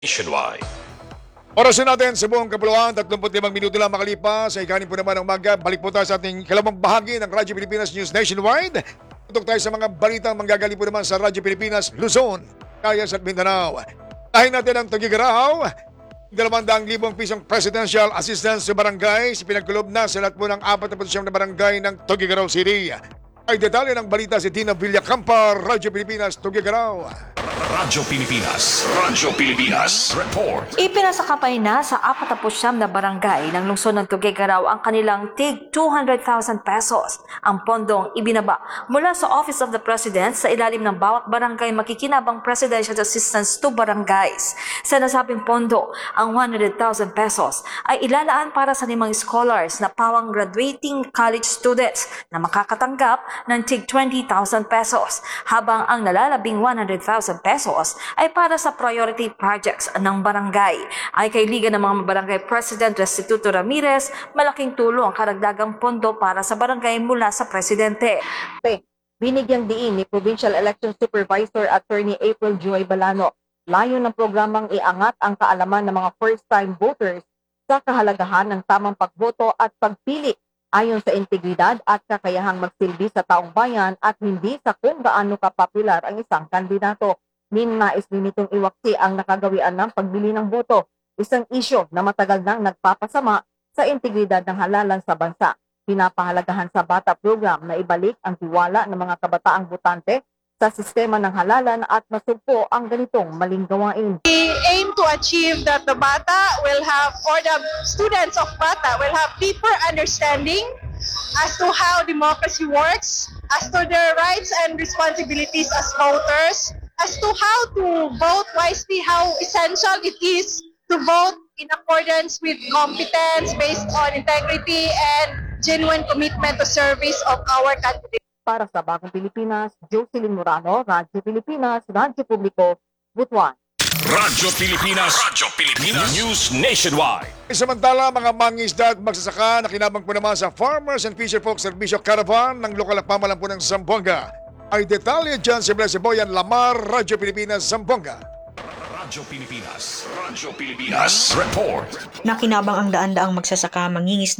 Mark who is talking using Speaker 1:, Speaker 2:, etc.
Speaker 1: Nationwide.
Speaker 2: Orasin natin sa buong kapuluan, 35 minuto lang makalipas. Sa ikanin po naman ng umaga, balik po tayo sa ating kalabang bahagi ng Radyo Pilipinas News Nationwide. Tutok tayo sa mga balitang manggagaling po naman sa Radyo Pilipinas Luzon, Visayas at Mindanao. Tahin natin ang Tugigaraw, 200,000 pisong presidential assistance sa barangay. Pinagkulob na sa lahat po ng 49 na barangay ng Tugigaraw City. Ay detalye ng balita si Tina Villacampa, Radyo Pilipinas, Tugigaraw.
Speaker 1: Radyo Pilipinas. Radyo Pilipinas. Report.
Speaker 3: Ipinasakapay na sa 49 na barangay ng lungsod ng Tugigaraw ang kanilang tig 200,000 pesos. Ang pondong ibinaba mula sa Office of the President sa ilalim ng bawat barangay makikinabang Presidential Assistance to Barangays. Sa nasabing pondo, ang 100,000 pesos ay ilalaan para sa 5 scholars na pawang graduating college students na makakatanggap ng tig 20,000 pesos, habang ang nalalabing 100,000 pesos ay para sa priority projects ng barangay. Ay kay Liga ng mga Barangay President Restituto Ramirez, malaking tulong ang karagdagang pondo para sa barangay mula sa Presidente.
Speaker 4: Binigyang diin ni Provincial Election Supervisor Attorney April Joy Balano. Layo ng programang iangat ang kaalaman ng mga first-time voters sa kahalagahan ng tamang pagboto at pagpili ayon sa integridad at kakayahang magsilbi sa taong bayan at hindi sa kung gaano kapopular ang isang kandidato. Nais din nitong iwaksi ang nakagawian ng pagbili ng boto, isang isyo na matagal nang nagpapasama sa integridad ng halalan sa bansa. Pinapahalagahan sa BATA program na ibalik ang tiwala ng mga kabataang botante sa sistema ng halalan at masugpo ang ganitong maling gawain.
Speaker 5: We aim to achieve that the BATA will have, or the students of BATA will have deeper understanding as to how democracy works, as to their rights and responsibilities as voters, as to how to vote wisely, how essential it is to vote in accordance with competence based on integrity and genuine commitment to service of our country.
Speaker 4: Para sa Bagong Pilipinas, Jocelyn Morano, Radyo Pilipinas, Radyo Publiko, Butuan.
Speaker 1: Radyo Pilipinas. Radyo Pilipinas. News Nationwide.
Speaker 2: Samantala, mga mangingisda at magsasaka na kinabang po naman sa Farmers and Fisherfolk Servicio Caravan ng lokal na pamalampunan ng Zamboanga. Ay detalye dyan si Blessed Boyan Lamar, Radyo Pilipinas, Zamboanga.
Speaker 1: Radyo Pilipinas. Radyo Pilipinas. Report.
Speaker 6: Nakinabang ang daan-daang magsasaka, mangingisda